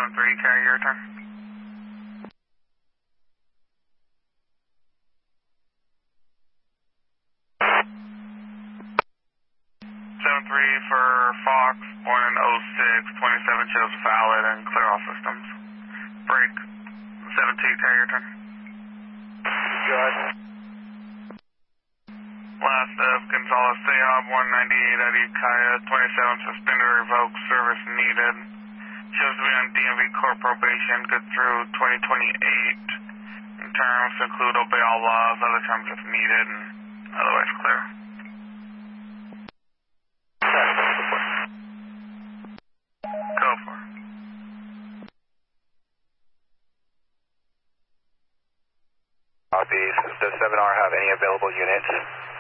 7-3, carry your return. 7-3 for Fox, born in 06, 27 shows valid and clear all systems. Break. 7-2, carry your return. Good. Last of Gonzalez Seab, 198 out of Ukiah, 27 suspended, revoked, service needed. Shows to be on DMV court probation, good through 2028. In terms include obey all laws, other terms if needed, and otherwise clear. Go for it. Does 7R have any available units?